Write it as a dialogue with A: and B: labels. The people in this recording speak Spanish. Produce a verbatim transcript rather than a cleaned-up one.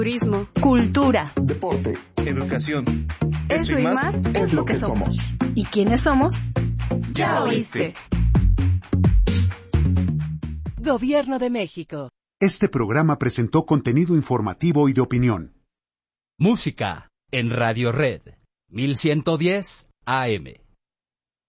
A: turismo, cultura,
B: deporte,
C: educación.
A: Eso, Eso y más, más es lo que somos. somos.
D: ¿Y quiénes somos?
A: Ya oíste.
E: Gobierno de México.
F: Este programa presentó contenido informativo y de opinión.
G: Música en Radio Red, mil ciento diez A M.